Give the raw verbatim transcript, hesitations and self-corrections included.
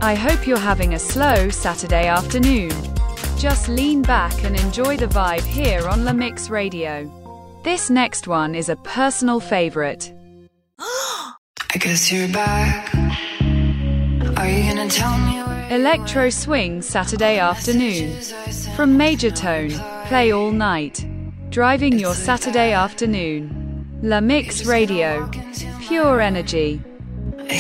I hope you're having a slow Saturday afternoon. Just lean back and enjoy the vibe here on La Mix Radio. This next one is a personal favorite. I guess you're back. Are you gonna tell me where Electro Swing Saturday Afternoon. From Major Tone, play all night. Driving your Saturday afternoon. La Mix Radio. Pure energy.